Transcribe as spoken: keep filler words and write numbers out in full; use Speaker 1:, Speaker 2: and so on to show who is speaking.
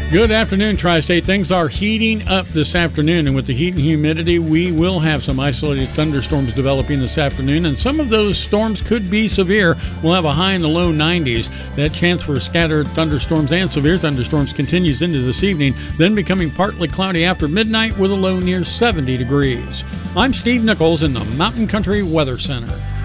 Speaker 1: Good afternoon, Tri-State. Things are heating up this afternoon, and with the heat and humidity, we will have some isolated thunderstorms developing this afternoon, and some of those storms could be severe. We'll have a high in the low nineties. That chance for scattered thunderstorms and severe thunderstorms continues into this evening, then becoming partly cloudy after midnight with a low near seventy degrees. I'm Steve Nichols in the Mountain Country Weather Center.